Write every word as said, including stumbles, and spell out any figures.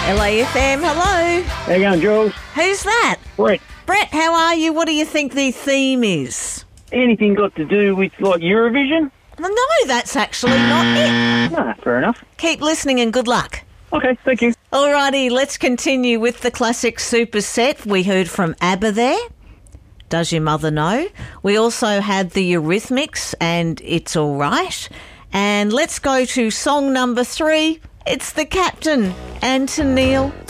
L A F M, hello. How you going, Jules? Who's that? Brett. Brett, how are you? What do you think the theme is? Anything got to do with, like, Eurovision? No, that's actually not it. Nah, fair enough. Keep listening and good luck. Okay, thank you. Alrighty, let's continue with the classic superset. We heard from ABBA there. Does Your Mother Know? We also had the Eurythmics and It's All Right. And let's go to song number three. It's The Captain and to Neil.